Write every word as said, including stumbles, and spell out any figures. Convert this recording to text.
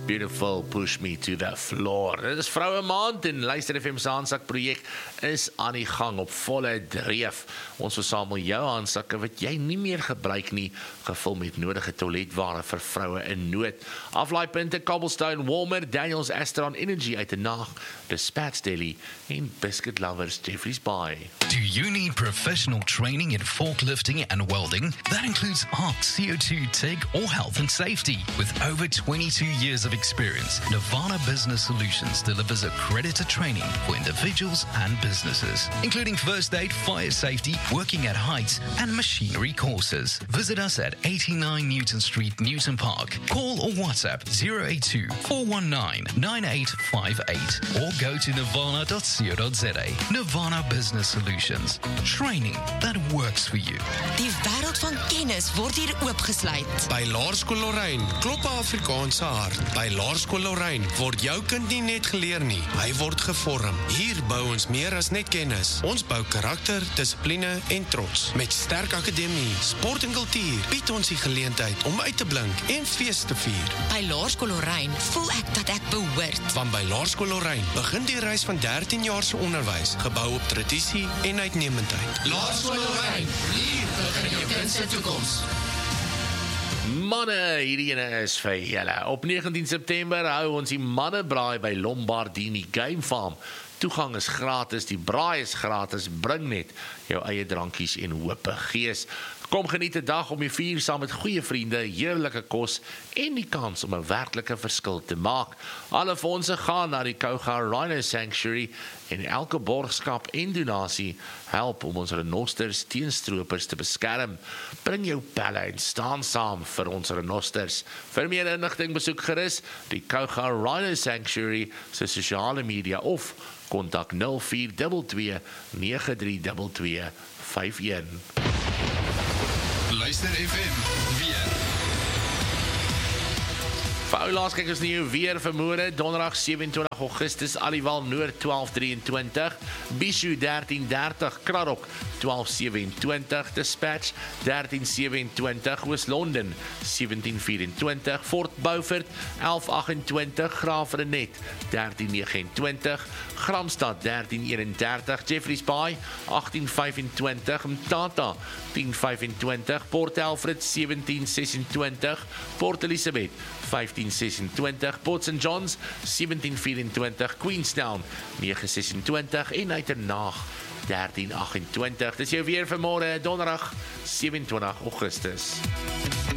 Beautiful, Push Me to the Floor. Dit is Vroue Maand en Luister F M se handsak-projek is aan die gang op volle dreef. Ons versamel jou handsakke wat jy nie meer gebruik nie, gevul met nodige toiletware vir vroue in nood. Aflaaipunte Cobblestone, Walmer, Daniels, Astron, Energy uit die Naag, The Spats Deli en Biscuit Lovers Jeffrey's Bay. Do you need professional training in forklifting and welding? That includes ARC, C O two, TIG, or health and safety. With over twenty-two years of experience, Nirvana Business Solutions delivers accredited training for individuals and businesses, including first aid, fire safety, working at heights, and machinery courses. Visit us at eighty-nine Newton Street, Newton Park. Call or WhatsApp zero eight two, four one nine, nine eight five eight or go to nirvana dot co dot za. Nirvana Business Solutions. Training that works for you. Die wêreld van kennis word hier oopgesluit. By Laerskool Lorraine klop 'n Afrikaanse hart. By Laerskool Lorraine word jou kind nie net geleer nie, hy word gevorm. Hier bou ons meer as net kennis. Ons bou karakter, dissipline en trots. Met sterk akademie, sport en kultuur bied ons die geleentheid om uit te blink en fees te vier. By Laerskool Lorraine voel ek dat ek behoort. Want by Laerskool Lorraine begin die reis van dertien jaar se onderwys, gebou op tradisie en uitnemendheid. Laerskool Lorraine, hier begin jou kind se toekoms. Manne, hierdie ene is vir julle. Op negentien September hou ons die mannebraai by Lombardini Game Farm. Toegang is gratis, die braai is gratis, bring net jou eie drankies en hope gees. Kom geniet 'n dag om die vier saam met goeie vriende, heerlike kos en die kans om 'n werklike verskil te maak. Alle fondse gaan na die Kouga Rhino Sanctuary en elke borgskap en donasie help om ons renosters teen stroopers te beskerm. Bring jou pelle en staan saam vir ons renosters. Vir meer inligting besoek gerus die Kouga Rhino Sanctuary se sosiale media of kontak nul vier twee twee, nege drie twee twee, vyf een. Luister F M, weer. Vir ou laaskykers nie weer vermoere, donderdag sewe en twintig Augustus, Aliwal Noord twaalf drie en twintig, Bishu dertien dertig, Kraddock twaalf sewe en twintig, Dispatch dertien sewe en twintig, Oos-London sewentien vyf en twintig, Fort Beaufort elf agt en twintig, Graafrenet dertien nege en twintig, Gramstad dertien een en dertig, Jeffrey's Bay agttien vyf en twintig, Mtata tien vyf en twintig, Port Alfred sewentien ses en twintig, Port Elizabeth vyftien ses en twintig, Port Saint John's sewentien vyf en twintig, Queenstown nege ses en twintig en Uiternaag dertien agt en twintig. Dis jou weer vir môre, donderdag sewe en twintig Augustus.